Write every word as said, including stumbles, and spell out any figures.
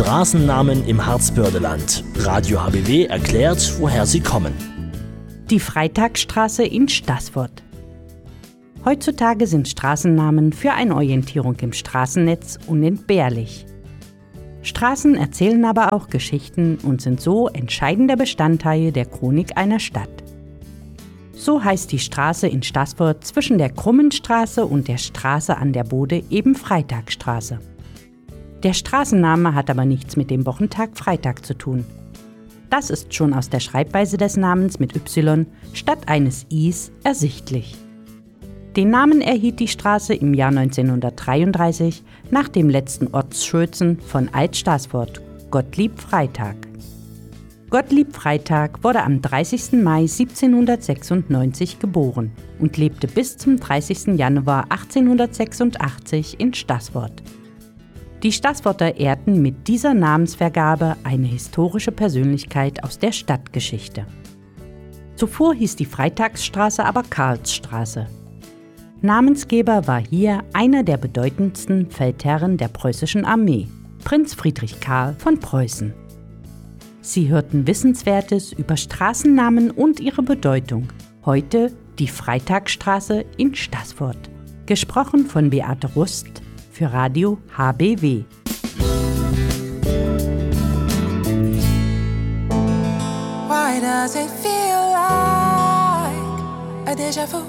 Straßennamen im Harzbördeland. Radio H B W erklärt, woher sie kommen. Die Freitagsstraße in Staßfurt. Heutzutage sind Straßennamen für eine Orientierung im Straßennetz unentbehrlich. Straßen erzählen aber auch Geschichten und sind so entscheidender Bestandteil der Chronik einer Stadt. So heißt die Straße in Staßfurt zwischen der Krummenstraße und der Straße an der Bode eben Freitagsstraße. Der Straßenname hat aber nichts mit dem Wochentag Freitag zu tun. Das ist schon aus der Schreibweise des Namens mit Y statt eines Is ersichtlich. Den Namen erhielt die Straße im Jahr neunzehnhundertdreiunddreißig nach dem letzten Ortsschulzen von Alt-Staßfurt, Gottlieb Freytag. Gottlieb Freytag wurde am dreißigsten Mai siebzehnhundertsechsundneunzig geboren und lebte bis zum dreißigsten Januar achtzehnhundertsechsundachtzig in Staßfurt. Die Staßfurter ehrten mit dieser Namensvergabe eine historische Persönlichkeit aus der Stadtgeschichte. Zuvor hieß die Freitagsstraße aber Karlsstraße. Namensgeber war hier einer der bedeutendsten Feldherren der preußischen Armee, Prinz Friedrich Karl von Preußen. Sie hörten Wissenswertes über Straßennamen und ihre Bedeutung. Heute die Freitagsstraße in Staßfurt. Gesprochen von Beate Rust für Radio H B W. Why does it feel like a déjà vu?